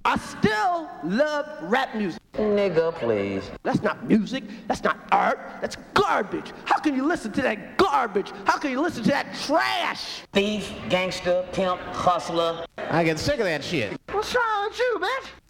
I still love rap music. Nigga, please. That's not music. That's not art. That's garbage. How can you listen to that garbage? How can you listen to that trash? Thief, gangster, pimp, hustler. I get sick of that shit. What's wrong with you, man?